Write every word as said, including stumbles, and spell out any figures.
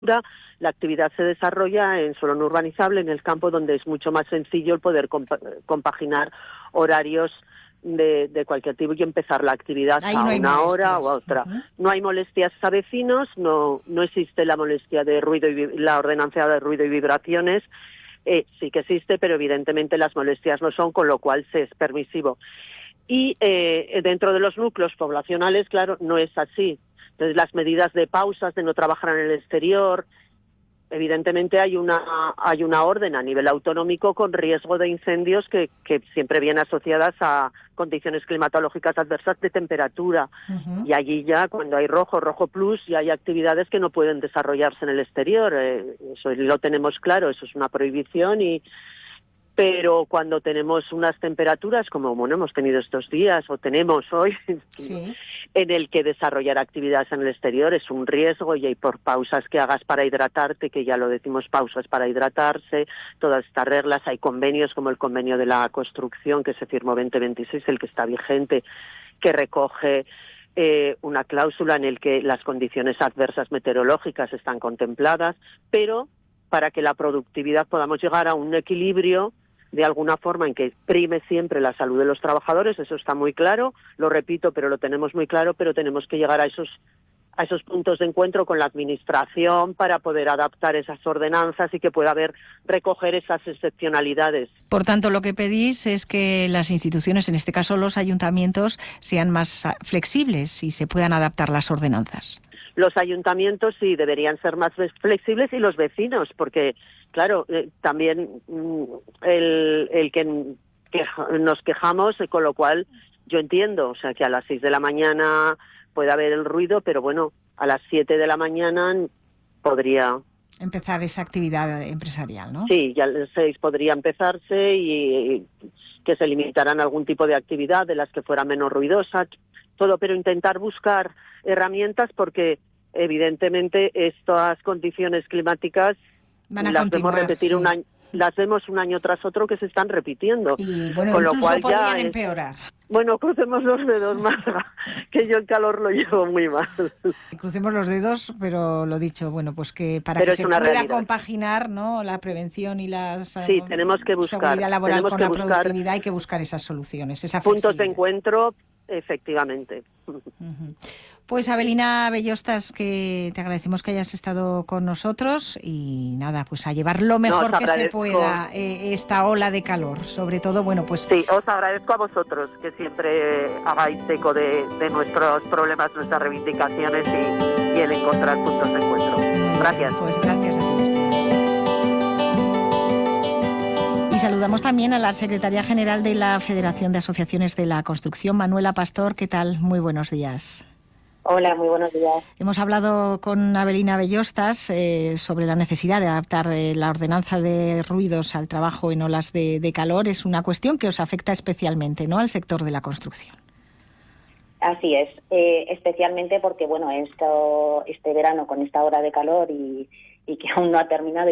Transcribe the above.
la actividad se desarrolla en suelo no urbanizable, en el campo, donde es mucho más sencillo el poder compa compaginar horarios de, de cualquier tipo y empezar la actividad Ahí a no una molestias. hora o a otra. Uh-huh. No hay molestias a vecinos, no, no existe la molestia de ruido y la ordenanza de ruido y vibraciones. Eh, sí que existe, pero evidentemente las molestias no son, con lo cual se es permisivo. Y eh, dentro de los núcleos poblacionales, claro, no es así. Entonces, las medidas de pausas, de no trabajar en el exterior, evidentemente hay una hay una orden a nivel autonómico con riesgo de incendios que, que siempre vienen asociadas a condiciones climatológicas adversas de temperatura. Uh-huh. Y allí ya, cuando hay rojo, rojo plus, ya hay actividades que no pueden desarrollarse en el exterior. Eh, eso lo tenemos claro, eso es una prohibición. Y pero cuando tenemos unas temperaturas como bueno hemos tenido estos días o tenemos hoy, sí, en el que desarrollar actividades en el exterior es un riesgo, y hay por pausas que hagas para hidratarte, que ya lo decimos, pausas para hidratarse, todas estas reglas. Hay convenios como el convenio de la construcción que se firmó veinte veintiséis, el que está vigente, que recoge eh, una cláusula en el que las condiciones adversas meteorológicas están contempladas, pero para que la productividad podamos llegar a un equilibrio de alguna forma en que prime siempre la salud de los trabajadores, eso está muy claro, lo repito, pero lo tenemos muy claro, pero tenemos que llegar a esos a esos puntos de encuentro con la administración para poder adaptar esas ordenanzas y que pueda haber, recoger esas excepcionalidades. Por tanto, lo que pedís es que las instituciones, en este caso los ayuntamientos, sean más flexibles y se puedan adaptar las ordenanzas. Los ayuntamientos sí deberían ser más flexibles, y los vecinos, porque, claro, eh, también mm, el, el que, que nos quejamos, eh, con lo cual yo entiendo, o sea, que a las seis de la mañana puede haber el ruido, pero bueno, a las siete de la mañana podría empezar esa actividad empresarial, ¿no? Sí, ya a las seis podría empezarse, y que se limitaran a algún tipo de actividad de las que fuera menos ruidosa, todo, pero intentar buscar herramientas, porque evidentemente estas condiciones climáticas van a las continuar, vemos repetir sí. un año, las vemos un año tras otro que se están repitiendo. Y bueno, con lo incluso cual podrían ya empeorar. Es, bueno, crucemos los dedos más, que yo el calor lo llevo muy mal. Crucemos los dedos, pero lo dicho, bueno, pues que para pero que se pueda realidad. compaginar, ¿no?, la prevención y la sí, tenemos que buscar, seguridad laboral con que la buscar productividad, hay que buscar esas soluciones, esa puntos de encuentro, efectivamente. Uh-huh. Pues Avelina Bellostas, que te agradecemos que hayas estado con nosotros, y nada, pues a llevar lo mejor no, que se pueda eh, esta ola de calor, sobre todo, bueno, pues... Sí, os agradezco a vosotros que siempre hagáis eco de, de nuestros problemas, nuestras reivindicaciones y, y el encontrar puntos de encuentro. Gracias. Pues gracias a ti. Y saludamos también a la secretaria general de la Federación de Asociaciones de la Construcción, Manuela Pastor. ¿Qué tal? Muy buenos días. Hola, muy buenos días. Hemos hablado con Avelina Bellostas eh, sobre la necesidad de adaptar eh, la ordenanza de ruidos al trabajo en olas de, de calor. Es una cuestión que os afecta especialmente, ¿no?, al sector de la construcción. Así es, eh, especialmente porque, bueno, esto, este verano con esta hora de calor y, y que aún no ha terminado